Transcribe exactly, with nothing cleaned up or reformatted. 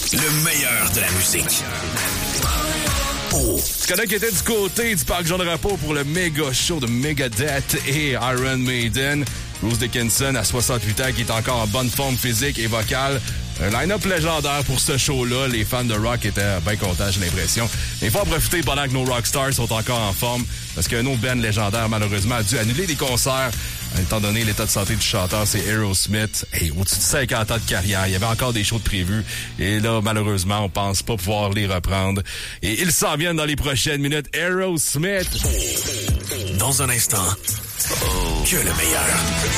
Le meilleur de la musique. Oh. Ce gars-là qui était du côté du Parc Jean Drapeau pour le méga show de Megadeth et Iron Maiden. Bruce Dickinson, à soixante-huit ans, qui est encore en bonne forme physique et vocale. Un line-up légendaire pour ce show-là. Les fans de rock étaient bien contents, j'ai l'impression. Mais il faut en profiter pendant que nos rockstars sont encore en forme, parce qu'un autre band légendaire, malheureusement, a dû annuler des concerts. Étant donné l'état de santé du chanteur, c'est Aerosmith. Hey, au-dessus de cinquante ans de carrière, il y avait encore des shows de prévus. Et là, malheureusement, on pense pas pouvoir les reprendre. Et ils s'en viennent dans les prochaines minutes. Aerosmith. Dans un instant, que le meilleur.